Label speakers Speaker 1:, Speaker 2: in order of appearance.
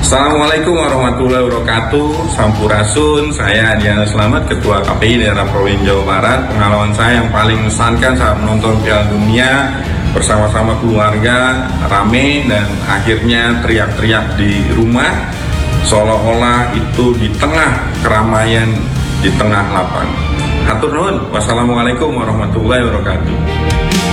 Speaker 1: Assalamualaikum warahmatullahi wabarakatuh. Sampurasun, saya Diana Slamet, Ketua KPI Daerah Provinsi Jawa Barat. Pengalaman saya yang paling mengesankan saat menonton Piala Dunia bersama-sama keluarga, rame dan akhirnya teriak-teriak di rumah, seolah-olah itu di tengah keramaian, di tengah lapang. Hatur nuhun. Wassalamualaikum warahmatullahi wabarakatuh.